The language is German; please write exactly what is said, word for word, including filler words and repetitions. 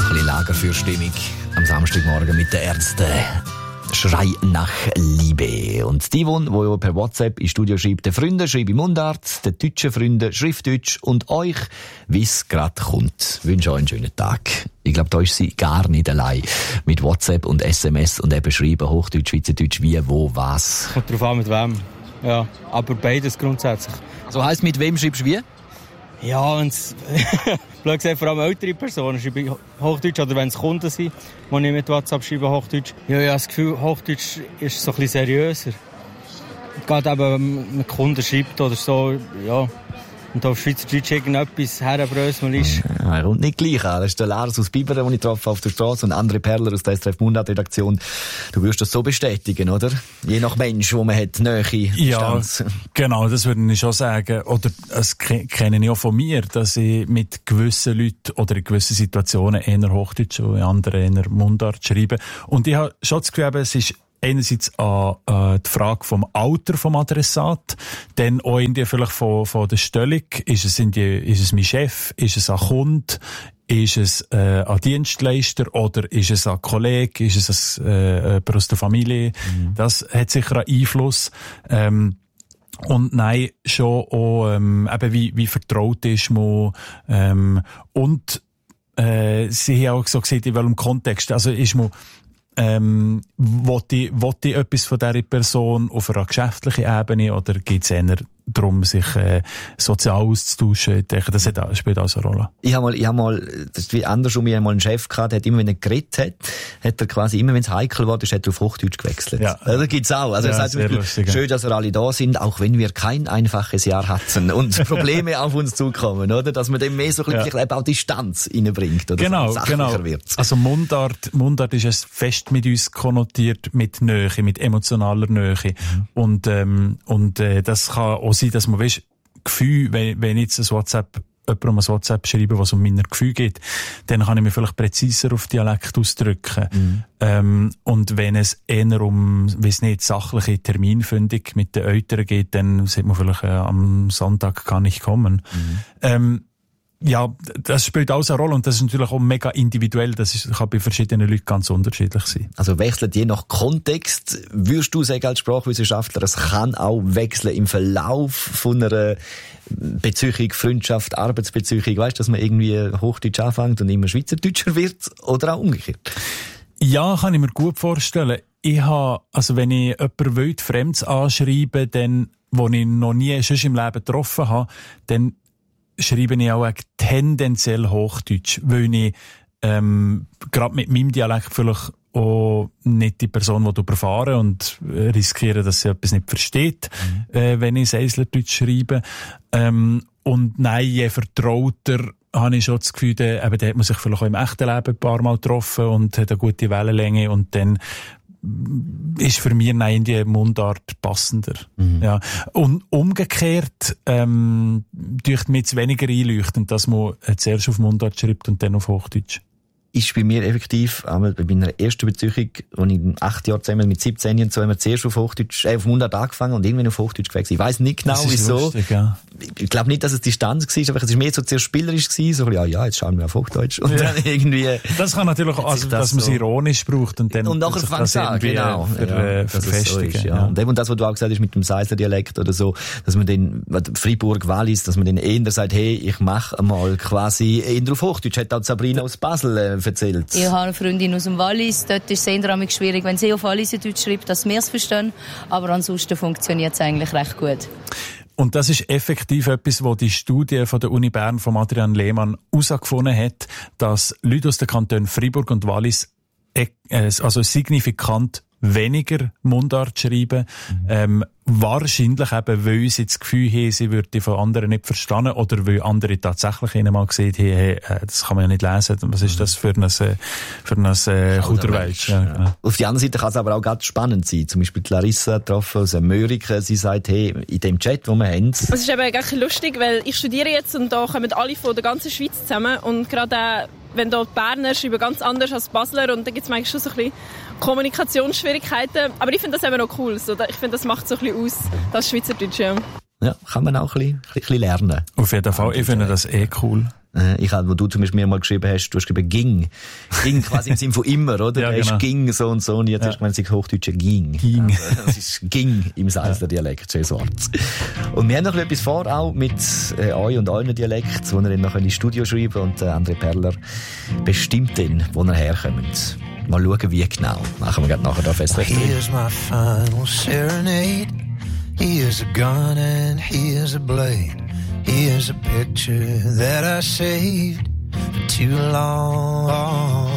Ein bisschen Lagerfeuerstimmung am Samstagmorgen mit den Ärzten. Schrei nach Liebe. Und die, die per WhatsApp ins Studio schreibt, den Freunden schreibe ich Mundart, den deutschen Freunden Schriftdeutsch und euch, wie es gerade kommt. Ich wünsche euch einen schönen Tag. Ich glaube, da ist sie gar nicht allein. Mit WhatsApp und S M S und eben schreiben Hochdeutsch, Schweizerdeutsch, wie, wo, was. Kommt drauf an, mit wem. Ja, aber beides grundsätzlich. Also heisst, mit wem schreibst du wie? Ja, wenn es blöd gesagt, vor allem ältere Personen schreiben Hochdeutsch, oder wenn es Kunden sind, die nicht mit WhatsApp schreiben Hochdeutsch. Ja, ich habe das Gefühl, Hochdeutsch ist so ein bisschen seriöser. Gerade eben, wenn man mit Kunden schreibt oder so, ja. Und auf Schweizerdeutsch irgendetwas herbrösel ist. Ja, und nicht gleich an. Das ist der Lars aus Biberen, den ich getroffen auf der Straße, und andere Perler aus der S R F Mundart-Redaktion. Du wirst das so bestätigen, oder? Je nach Mensch, wo man hat, Nähe, Distanz. Ja, genau, das würde ich schon sagen. Oder das kenne ich auch von mir, dass ich mit gewissen Leuten oder in gewissen Situationen eher Hochdeutsch und in anderen eher Mundart schreibe. Und ich habe schon das Gefühl, es ist einerseits an äh, die Frage vom Alter vom Adressat, dann auch in die vielleicht von, von der Stellung. Ist es, in die, ist es mein Chef? Ist es ein Kunde? Ist es äh, ein Dienstleister? Oder ist es ein Kollege? Ist es ein, äh, jemand aus der Familie? Mhm. Das hat sicher einen Einfluss. Ähm, Und nein, schon auch, ähm, eben wie, wie vertraut ist man, ähm, und, äh, sie haben auch so gesehen, in welchem Kontext. Also ist man, Ähm, wollte ich, wollte ich etwas von dieser Person auf einer geschäftlichen Ebene, oder geht es eher darum, sich äh, sozial auszutauschen? Ich denke, das hat, spielt auch eine Rolle. Ich habe mal, ich habe mal, das ist wie andersrum, ich habe mal einen Chef gehabt, der hat immer, wenn er geredet hat, hat er quasi immer, wenn es heikel war, ist, hat er auf Hochdeutsch gewechselt. Ja. Also, das gibt's auch. Also, ja, das heißt zum Beispiel, lustig, schön, dass wir alle da sind, auch wenn wir kein einfaches Jahr hatten und Probleme auf uns zukommen, oder? Dass man dem mehr so ein bisschen ja. auch Distanz reinbringt, oder? Genau, so genau. Wird. Also Mundart, Mundart ist es fest mit uns konnotiert, mit Nähe, mit emotionaler Nähe. Mhm. Und, ähm, und, äh, das kann auch sein, dass man, weißt, Gefühl, wenn, wenn jetzt ein WhatsApp, jemand um ein WhatsApp schreiben, was um meine Gefühle geht, dann kann ich mich vielleicht präziser auf Dialekt ausdrücken. Mhm. Ähm, und wenn es eher um, weiss nicht, sachliche Terminfindung mit den Eltern geht, dann sagt man vielleicht, äh, am Sonntag kann ich kommen. Mhm. Ähm, Ja, das spielt auch eine Rolle, und das ist natürlich auch mega individuell. Das ist, kann bei verschiedenen Leuten ganz unterschiedlich sein. Also wechselt je nach Kontext. Würdest du sagen als Sprachwissenschaftler, es kann auch wechseln im Verlauf von einer Beziehung, Freundschaft, Arbeitsbeziehung, weißt, dass man irgendwie Hochdeutsch anfängt und immer Schweizerdeutscher wird, oder auch umgekehrt? Ja, kann ich mir gut vorstellen. Ich habe, also wenn ich jemanden wild Fremdes anschreibe, dann, wo ich noch nie sonst im Leben getroffen habe, dann schreibe ich auch tendenziell Hochdeutsch, weil ich ähm, gerade mit meinem Dialekt vielleicht auch nicht die Person, die überfahren und äh, riskiere, dass sie etwas nicht versteht, mhm. äh, wenn ich Seislerdeutsch schreibe. Ähm, und nein, je vertrauter habe ich schon das Gefühl, der, eben, der hat man sich vielleicht auch im echten Leben ein paar Mal getroffen und hat eine gute Wellenlänge, und dann ist für mich nein, die Mundart passender. Mhm. Ja. Und umgekehrt, ähm, durch mich weniger einleuchtend, dass man zuerst auf Mundart schreibt und dann auf Hochdeutsch. Ist bei mir effektiv, einmal bei meiner ersten Beziehung, als ich acht Jahre zusammen mit siebzehn und so, haben wir zuerst auf Hochdeutsch, äh, auf Mundart angefangen und irgendwann auf Hochdeutsch gewechselt. Ich weiss nicht genau, wieso. Lustig, ja. Ich glaube nicht, dass es Distanz war, aber es war mehr so zuerst spielerisch gewesen, so, ja, ja, jetzt schauen wir auf Hochdeutsch. Und ja. dann irgendwie. Das kann natürlich auch, also, dass man es so ironisch braucht und dann. Und nachher fängt es an, genau. Für, ja, äh, verfestigen. So ist, ja. Ja. Und eben das, was du auch gesagt hast mit dem Seisler-Dialekt oder so, dass man den, Fribourg, Wallis, dass man den eher sagt, hey, ich mache einmal quasi eher auf Hochdeutsch. Hat auch Sabrina aus Basel äh, erzählt. Ich habe eine Freundin aus dem Wallis. Dort ist es eher schwierig, wenn sie auf Walliserdeutsch schreibt, dass wir es verstehen. Aber ansonsten funktioniert es eigentlich recht gut. Und das ist effektiv etwas, wo die Studie von der Uni Bern von Adrian Lehmann herausgefunden hat, dass Leute aus den Kantonen Fribourg und Wallis also signifikant weniger Mundart schreiben. Mhm. Ähm, wahrscheinlich eben, weil sie das Gefühl haben, sie würden von anderen nicht verstanden, oder weil andere tatsächlich ihnen mal gesehen haben, hey, das kann man ja nicht lesen, was ist das für ein, für ein äh, Kauderwelsch. Ja, ja. Auf die andere Seite kann es aber auch ganz spannend sein. Zum Beispiel Larissa getroffen aus Möhriken, sie sagt, hey, in dem Chat, den wir haben. Es ist eben ganz lustig, weil ich studiere jetzt und da kommen alle von der ganzen Schweiz zusammen, und gerade wenn da die Berner schreiben ganz anders als die Basler, und da gibt es manchmal schon so ein bisschen Kommunikationsschwierigkeiten. Aber ich finde das eben auch cool. So, ich finde, das macht so ein bisschen aus, das Schweizerdeutsch. Ja. Ja, kann man auch ein bisschen, ein bisschen lernen. Auf jeden Fall, ich finde das eh cool. Ich habe, wo du zum Beispiel mir mal geschrieben hast, du hast geschrieben ging. Ging quasi im Sinne von immer, oder? Ja, er ist genau. ging so und so und jetzt Ja. hast du gemeint, es ist Hochdeutsche ging. Ging. Also, das ist ging im Salzler Dialekt, schön schwarz. Und wir haben noch etwas vor, auch mit äh, euch und euren Dialekt, wo ihr dann noch ins Studio schreiben und äh, André Perler bestimmt dann, wo ihr herkommt. Mal schauen, wie genau. Machen wir gerade nachher da fest. Here's my final serenade. Here's a gun and here's a blade. Here's a picture that I saved for too long.